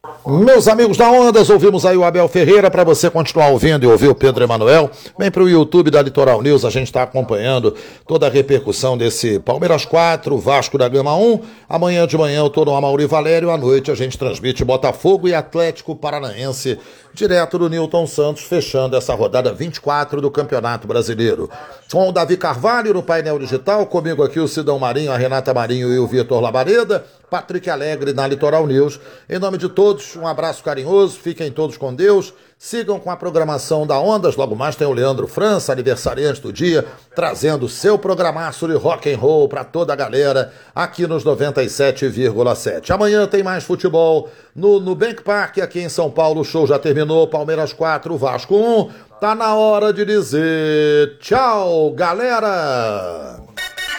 Meus amigos da Ondas, ouvimos aí o Abel Ferreira. Para você continuar ouvindo e ouvir o Pedro Emanuel, vem para o YouTube da Litoral News. A gente está acompanhando toda a repercussão desse Palmeiras 4, Vasco da Gama 1. Amanhã de manhã eu estou no Amauri Valério. À noite a gente transmite Botafogo e Atlético Paranaense, direto do Newton Santos, fechando essa rodada 24 do Campeonato Brasileiro. Com o Davi Carvalho no painel digital, comigo aqui o Sidão Marinho, a Renata Marinho e o Vitor Labareda, Patrick Alegre na Litoral News. Em nome de todos, um abraço carinhoso, fiquem todos com Deus, sigam com a programação da Ondas. Logo mais tem o Leandro França, aniversariante do dia, trazendo seu programaço de rock and roll para toda a galera aqui nos 97,7. Amanhã tem mais futebol no Nubank Park aqui em São Paulo. O show já terminou, Palmeiras 4, Vasco 1. Tá na hora de dizer tchau, galera!